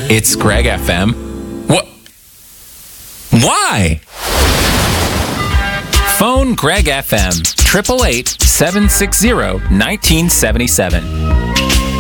It's Greg FM. What? Why? Phone Greg FM, 888-760-1977.